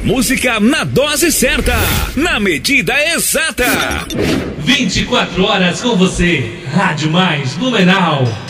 música na dose certa, na medida exata. 24 horas com você. Rádio Mais Blumenau.